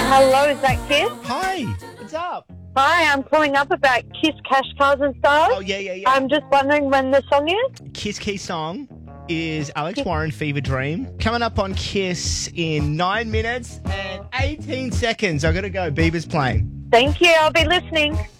Hello, is that Kiss? Hi, what's up? Hi, I'm calling up about Kiss Cash Cars and Stars. Oh, yeah. I'm just wondering when the song is. Kiss Key song is Alex Warren, Fever Dream. Coming up on Kiss in 9 minutes and 18 seconds. I got to go. Bieber's playing. Thank you, I'll be listening.